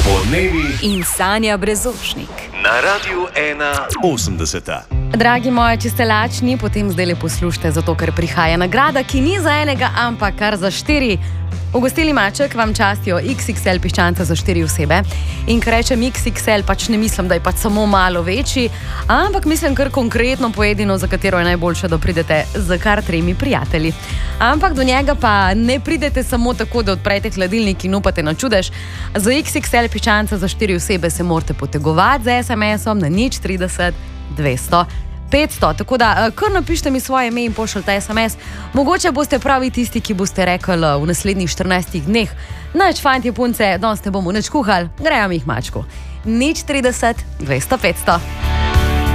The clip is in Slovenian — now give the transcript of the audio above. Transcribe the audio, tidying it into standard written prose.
Podnevi in Sanja Brezovšnik na Radiu 1.80. Dragi moji, če ste lačni, potem zdaj le poslušajte, zato ker prihaja nagrada, ki ni za enega, ampak kar za 4. V gostilni Maček vam častijo XXL piščanca za 4 osebe. In ker rečem XXL, pač ne mislim, da je pač samo malo večji, ampak mislim kar konkretno pojedino, za katero je najboljše, da pridete z kar 3 prijatelji. Ampak do njega pa ne pridete samo tako, da odprete hladilnik in upate na čudež. Za XXL piščanca za 4 osebe se morate potegovati z SMS-om na 030 200 500, tako da kar napišite mi svoje ime in pošljite SMS. Mogoče boste pravi tisti, ki boste rekli v naslednjih 14 dneh: Nač fantje, punce, danes ne bomo nič kuhali, gremo jih mačku. 030 200 500.